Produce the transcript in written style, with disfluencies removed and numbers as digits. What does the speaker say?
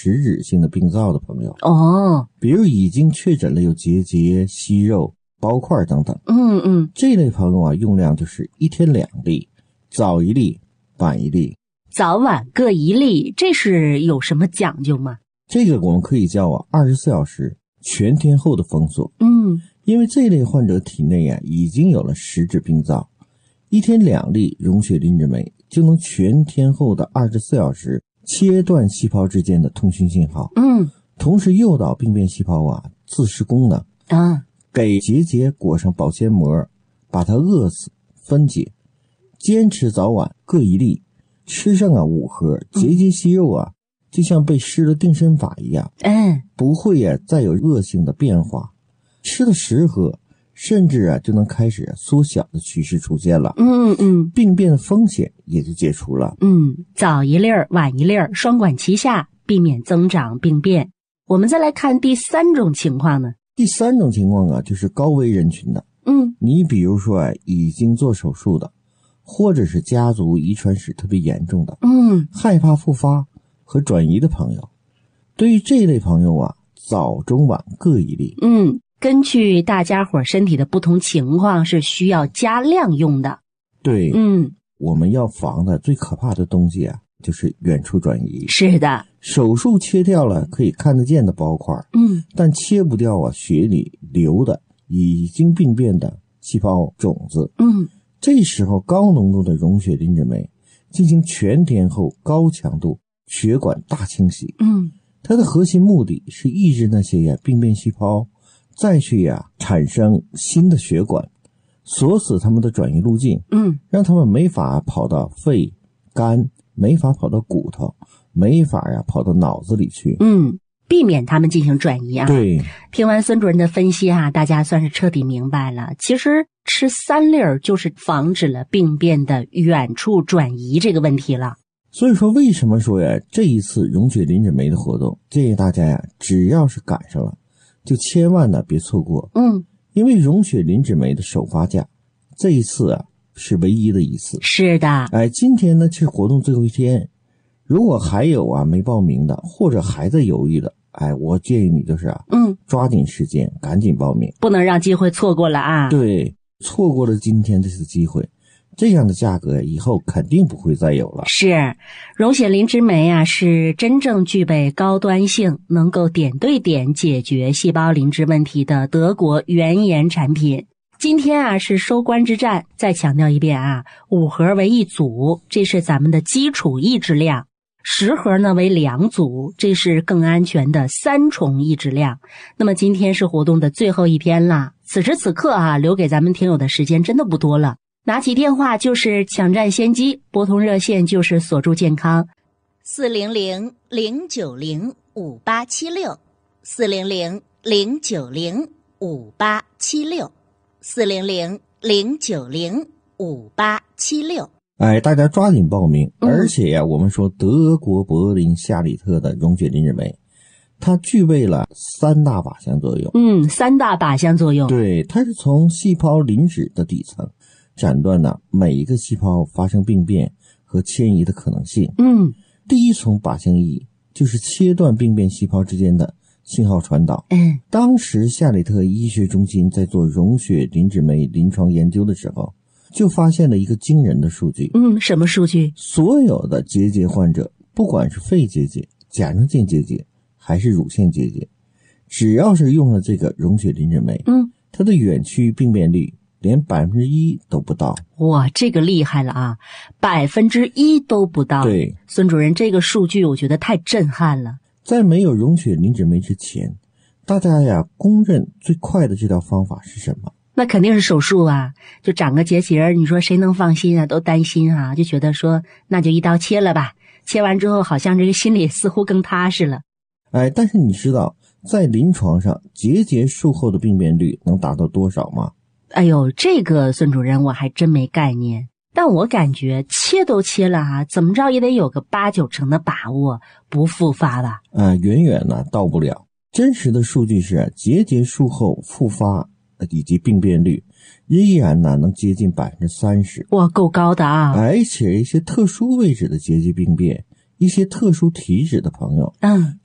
实质性的病灶的朋友。 比如已经确诊了有结节、息肉、包块等等。这类朋友啊，用量就是1天2粒，早1粒，晚1粒。 早晚各1粒，这是有什么讲究吗？ 这个我们可以叫24小时全天候的封锁。因为这类患者体内啊已经有了实质病灶，1天2粒溶血磷脂酶就能全天候的24小时切断细胞之间的通讯信号。同时诱导病变细胞啊自噬功能给结节裹上保鲜膜，把它饿死分解。坚持早晚各1粒，吃上5盒，结节息肉啊就像被施了定身法一样，不会再有恶性的变化。吃了10盒，甚至就能开始缩小的趋势出现了。病变的风险也就解除了。 早1粒晚1粒，双管齐下，避免增长病变。我们再来看第3种情况呢。 第3种情况啊，就是高危人群的。你比如说已经做手术的，或者是家族遗传史特别严重的，害怕复发和转移的朋友。对于这类朋友啊，早中晚各1粒。 根据大家伙身体的不同情况是需要加量用的。 对，我们要防的最可怕的东西啊，就是远处转移。 是的， 手术切掉了可以看得见的包块，但切不掉啊血里流的已经病变的细胞种子。这时候高浓度的溶血磷脂酶进行全天候高强度血管大清洗。它的核心目的是抑制那些病变细胞再去产生新的血管，锁死他们的转移路径，让他们没法跑到肺、肝，没法跑到骨头，没法跑到脑子里去。 避免他们进行转移啊。 对， 听完孙主任的分析大家算是彻底明白了。其实吃3粒就是防止了病变的远处转移这个问题了。 所以说为什么说这一次溶血磷脂酶的活动，建议大家只要是赶上了，就千万别错过。因为溶血磷脂酶的首发价，这一次是唯一的一次。 是的。 今天呢是活动最后一天，如果还有没报名的，或者还在犹豫的，我建议你就是抓紧时间赶紧报名， 不能让机会错过了啊。 对，错过了今天这次机会，这样的价格以后肯定不会再有了。 是，溶血磷脂酶是真正具备高端性，能够点对点解决细胞磷脂问题的德国原研产品。今天是收官之战，再强调一遍5盒为1组，这是咱们的基础抑制量；10盒呢为2组，这是更安全的3重抑制量。那么今天是活动的最后一天了，此时此刻留给咱们听友的时间真的不多了。拿起电话就是抢占先机，拨通热线就是锁住健康 ，400-090-5876，400-090-5876。大家抓紧报名。而且我们说德国柏林夏里特的溶血磷脂酶，它具备了3大靶向作用。 3大靶向作用。 对，它是从细胞磷脂的底层斩断了每一个细胞发生病变和迁移的可能性。第一重靶向意义就是切断病变细胞之间的信号传导。当时夏里特医学中心在做溶血磷脂酶临床研究的时候，就发现了一个惊人的数据。 什么数据？ 所有的结节患者，不管是肺结节、甲状腺结节还是乳腺结节，只要是用了这个溶血磷脂酶，它的远区病变率连1%都不到。 哇，这个厉害了1%都不到。 对， 孙主任，这个数据我觉得太震撼了。 在没有溶血磷脂酶之前，大家公认最快的治疗方法是什么？ 那肯定是手术就长个结节，你说谁能放心都担心就觉得说那就一刀切了吧，切完之后好像这个心里似乎更踏实了。 但是你知道在临床上结节术后的病变率能达到多少吗？ 这个孙主任我还真没概念，但我感觉切都切了怎么着也得有个8-9成的把握不复发吧。 远远到不了。真实的数据是结节术后复发以及病变率依然能接近30%。 哇，够高的而且一些特殊位置的结节病变，一些特殊体质的朋友，